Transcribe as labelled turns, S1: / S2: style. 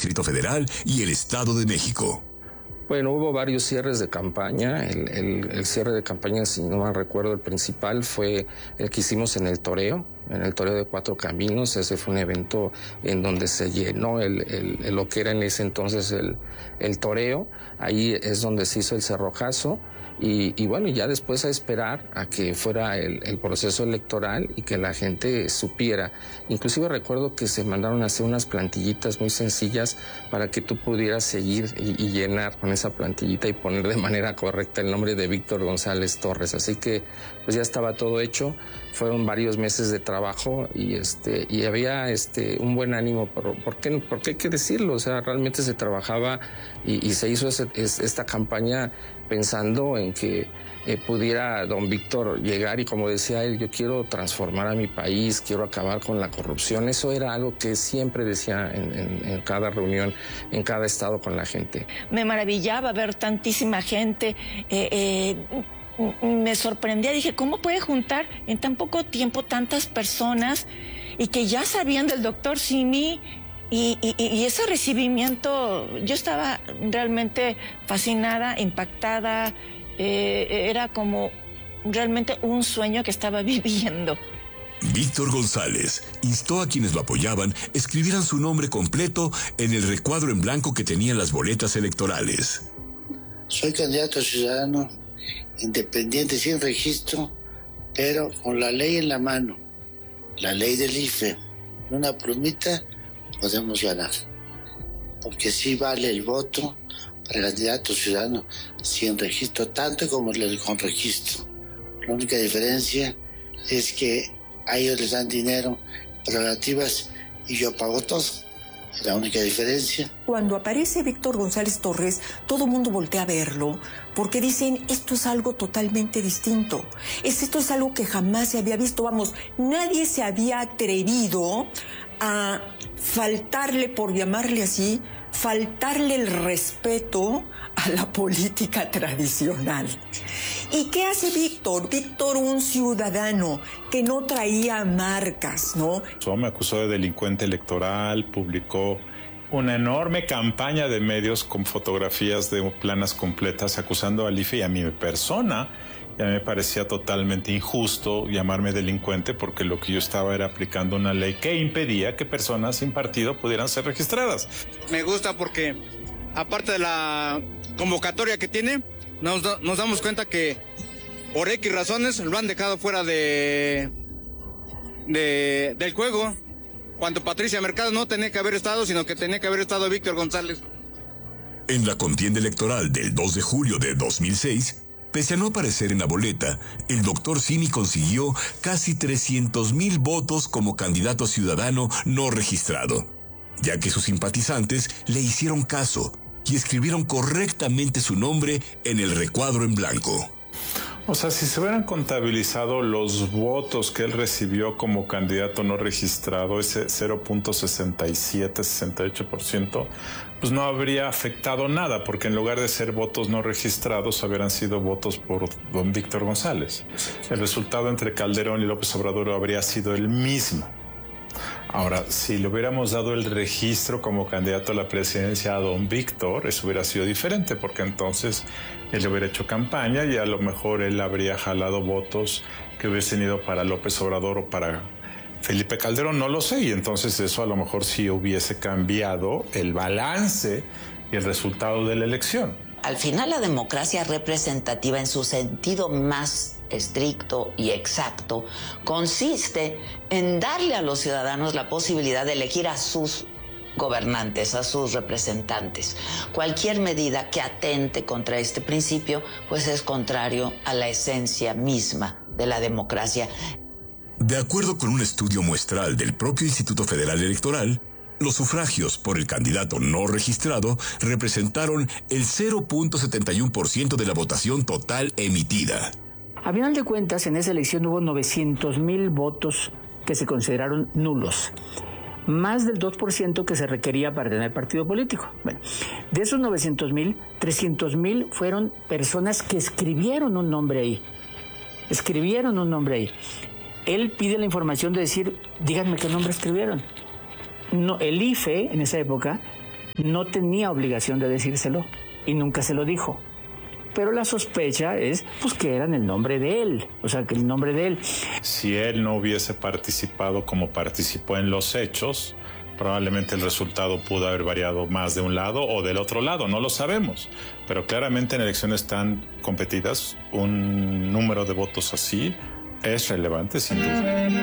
S1: Distrito Federal y el Estado de México.
S2: Bueno, hubo varios cierres de campaña. El cierre de campaña, si no mal recuerdo, el principal fue el que hicimos en el Toreo de Cuatro Caminos. Ese fue un evento en donde se llenó lo que era en ese entonces el toreo. Ahí es donde se hizo el cerrojazo. Y bueno, ya después a esperar a que fuera el proceso electoral y que la gente supiera. Inclusive recuerdo que se mandaron a hacer unas plantillitas muy sencillas para que tú pudieras seguir y llenar con esa plantillita y poner de manera correcta el nombre de Víctor González Torres. Así que pues ya estaba todo hecho. Fueron varios meses de trabajo y había un buen ánimo. Porque hay que decirlo, o sea, realmente se trabajaba y se hizo esta campaña pensando en que pudiera don Víctor llegar y, como decía él, yo quiero transformar a mi país, quiero acabar con la corrupción. Eso era algo que siempre decía en cada reunión, en cada estado con la gente.
S3: Me maravillaba ver tantísima gente. Me sorprendía, dije, ¿cómo puede juntar en tan poco tiempo tantas personas y que ya sabían del doctor Simi? Y ese recibimiento, yo estaba realmente fascinada, impactada, era como realmente un sueño que estaba viviendo.
S1: Víctor González instó a quienes lo apoyaban escribieran su nombre completo en el recuadro en blanco que tenían las boletas electorales.
S4: Soy candidato ciudadano, independiente, sin registro, pero con la ley en la mano, la ley del IFE, una plumita, podemos ganar, porque sí vale el voto para el candidato ciudadano sin registro, tanto como el con registro. La única diferencia es que a ellos les dan dinero, prerrogativas, y yo pago todo. Es la única diferencia.
S5: Cuando aparece Víctor González Torres, todo el mundo voltea a verlo, porque dicen, esto es algo totalmente distinto. Esto es algo que jamás se había visto. Vamos, nadie se había atrevido a faltarle, por llamarle así, faltarle el respeto a la política tradicional. ¿Y qué hace Víctor? Víctor, un ciudadano que no traía marcas, ¿no?
S6: Me acusó de delincuente electoral, publicó una enorme campaña de medios con fotografías de planas completas acusando al IFE y a mi persona. Y a mí me parecía totalmente injusto llamarme delincuente porque lo que yo estaba era aplicando una ley que impedía que personas sin partido pudieran ser registradas.
S7: Me gusta porque, aparte de la convocatoria que tiene, nos damos cuenta que por X razones lo han dejado fuera del juego. Cuando Patricia Mercado no tenía que haber estado, sino que tenía que haber estado Víctor González.
S1: En la contienda electoral del 2 de julio de 2006, pese a no aparecer en la boleta, el doctor Simi consiguió casi 300,000 votos como candidato ciudadano no registrado, ya que sus simpatizantes le hicieron caso y escribieron correctamente su nombre en el recuadro en blanco.
S6: O sea, si se hubieran contabilizado los votos que él recibió como candidato no registrado, ese 0.67-68%, pues no habría afectado nada, porque en lugar de ser votos no registrados, hubieran sido votos por don Víctor González. El resultado entre Calderón y López Obrador habría sido el mismo. Ahora, si le hubiéramos dado el registro como candidato a la presidencia a don Víctor, eso hubiera sido diferente, porque entonces él le hubiera hecho campaña y a lo mejor él habría jalado votos que hubiesen ido para López Obrador o para Felipe Calderón, no lo sé, y entonces eso a lo mejor sí hubiese cambiado el balance y el resultado de la elección.
S8: Al final, la democracia representativa en su sentido más estricto y exacto consiste en darle a los ciudadanos la posibilidad de elegir a sus gobernantes, a sus representantes. Cualquier medida que atente contra este principio, pues es contrario a la esencia misma de la democracia.
S1: De acuerdo con un estudio muestral del propio Instituto Federal Electoral, los sufragios por el candidato no registrado representaron el 0.71% de la votación total emitida.
S9: A final de cuentas, en esa elección hubo 900,000 votos que se consideraron nulos, más del 2% que se requería para tener partido político. Bueno, de esos 900,000, 300,000 fueron personas que escribieron un nombre ahí. Él pide la información de decir, díganme qué nombre escribieron. No, el IFE, en esa época, no tenía obligación de decírselo y nunca se lo dijo. Pero la sospecha es pues que era en el nombre de él, o sea, que el nombre de él.
S6: Si él no hubiese participado como participó en los hechos, probablemente el resultado pudo haber variado más de un lado o del otro lado, no lo sabemos. Pero claramente en elecciones tan competidas, un número de votos así es relevante, sin duda.